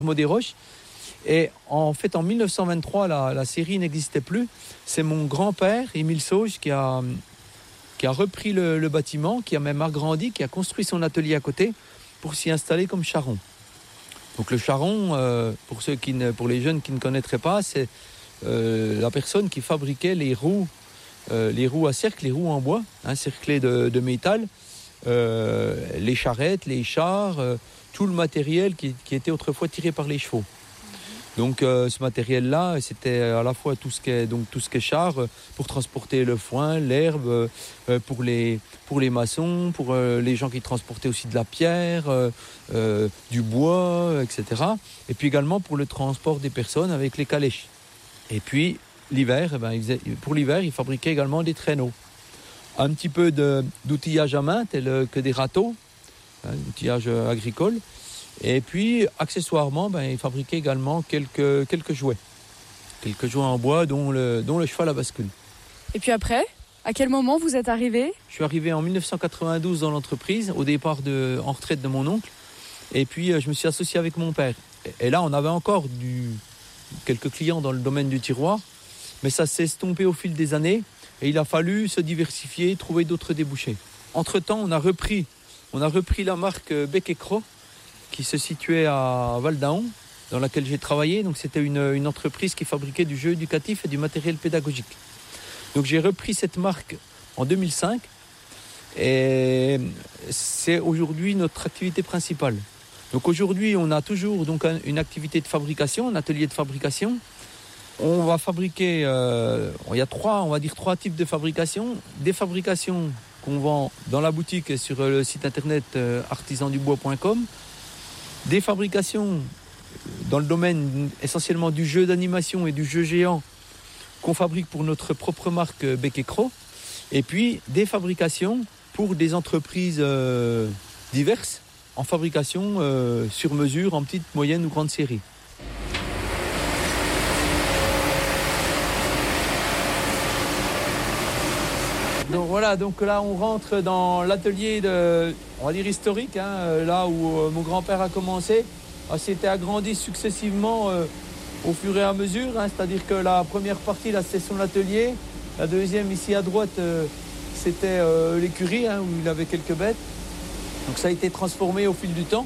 Modéroche. Et en fait, en 1923, la série n'existait plus. C'est mon grand-père, Émile Sauge, qui a repris le bâtiment, qui a même agrandi, qui a construit son atelier à côté pour s'y installer comme charron. Donc le charron, pour les jeunes qui ne connaîtraient pas, c'est la personne qui fabriquait les roues à cercle, les roues en bois, cerclées de métal, les charrettes, les chars, tout le matériel qui était autrefois tiré par les chevaux. Donc ce matériel-là, c'était à la fois tout ce qui est char pour transporter le foin, l'herbe, pour les maçons, pour les gens qui transportaient aussi de la pierre, du bois, etc. Et puis également pour le transport des personnes avec les calèches. Et puis l'hiver, pour l'hiver, ils fabriquaient également des traîneaux. Un petit peu d'outillage à main, tel que des râteaux, outillage agricole. Et puis, accessoirement, ils fabriquaient également quelques jouets. Quelques jouets en bois, dont le cheval à bascule. Et puis après, à quel moment vous êtes arrivé ? Je suis arrivé en 1992 dans l'entreprise, au départ en retraite de mon oncle. Et puis, je me suis associé avec mon père. Et là, on avait encore quelques clients dans le domaine du tiroir. Mais ça s'est estompé au fil des années. Et il a fallu se diversifier, trouver d'autres débouchés. Entre-temps, on a repris la marque Bec & Cros, qui se situait à Val-d'Aon, dans laquelle j'ai travaillé. Donc c'était une entreprise qui fabriquait du jeu éducatif et du matériel pédagogique. Donc j'ai repris cette marque en 2005 et c'est aujourd'hui notre activité principale. Donc aujourd'hui, on a toujours une activité de fabrication, un atelier de fabrication. On va fabriquer, il y a trois types de fabrication. Des fabrications qu'on vend dans la boutique et sur le site internet artisandubois.com. Des fabrications dans le domaine essentiellement du jeu d'animation et du jeu géant qu'on fabrique pour notre propre marque Bec & Cros. Et puis des fabrications pour des entreprises diverses en fabrication sur mesure, en petite, moyenne ou grande série. Donc voilà, donc là on rentre dans l'atelier on va dire historique, là où mon grand-père a commencé. C'était agrandi successivement au fur et à mesure, c'est-à-dire que la première partie, là, c'était son atelier. La deuxième, ici à droite, c'était l'écurie, où il avait quelques bêtes. Donc ça a été transformé au fil du temps.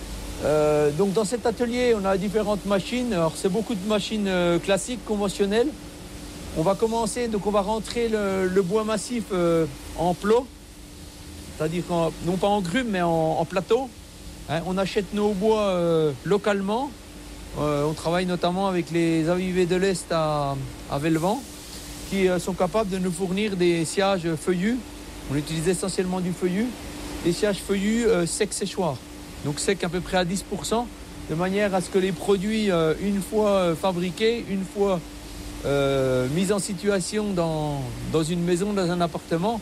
Donc dans cet atelier, on a différentes machines. Alors c'est beaucoup de machines classiques, conventionnelles. On va commencer, donc on va rentrer le bois massif en plot, c'est-à-dire non pas en grume, mais en plateau. On achète nos bois localement. On travaille notamment avec les Avivés de l'Est à Velvent, qui sont capables de nous fournir des sciages feuillus. On utilise essentiellement du feuillu, des sciages feuillus secs séchoirs, donc secs à peu près à 10%, de manière à ce que les produits, une fois fabriqués, une fois mise en situation dans une maison, dans un appartement,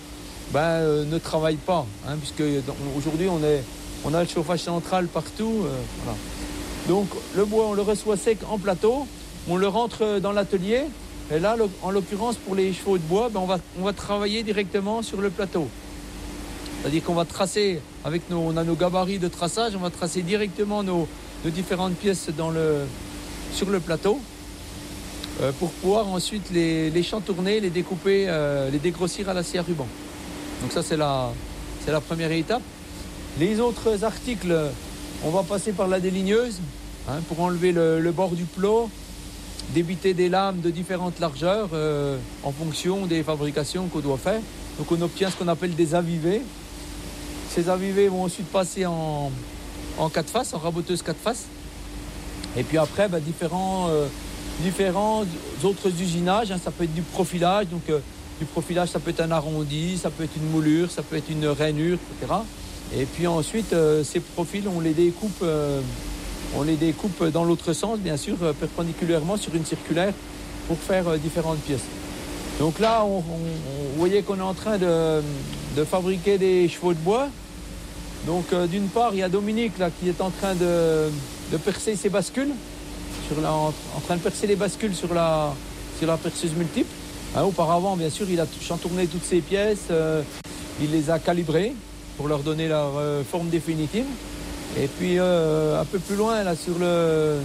ne travaille pas, puisque aujourd'hui on a le chauffage central partout. Voilà. Donc le bois, on le reçoit sec en plateau, on le rentre dans l'atelier, et là, en l'occurrence pour les chevaux de bois, on va travailler directement sur le plateau. C'est-à-dire qu'on va tracer, on a nos gabarits de traçage, on va tracer directement nos différentes pièces sur le plateau. Pour pouvoir ensuite les chantourner, les découper, les dégrossir à la scie à ruban. Donc ça, c'est la première étape. Les autres articles, on va passer par la déligneuse pour enlever le bord du plot, débiter des lames de différentes largeurs en fonction des fabrications qu'on doit faire. Donc on obtient ce qu'on appelle des avivés. Ces avivés vont ensuite passer en 4 faces, en raboteuse 4 faces. Et puis après, différents autres usinages, ça peut être du profilage, donc du profilage ça peut être un arrondi, ça peut être une moulure, ça peut être une rainure, etc. Et puis ensuite ces profils on les découpe dans l'autre sens, bien sûr, perpendiculairement sur une circulaire pour faire différentes pièces. Donc là vous voyez qu'on est en train de fabriquer des chevaux de bois. Donc d'une part il y a Dominique là qui est en train de percer ses bascules. En train de percer les bascules sur la perceuse multiple. Auparavant, bien sûr, il a chantourné toutes ces pièces, il les a calibrées pour leur donner leur forme définitive. Et puis un peu plus loin, là, sur le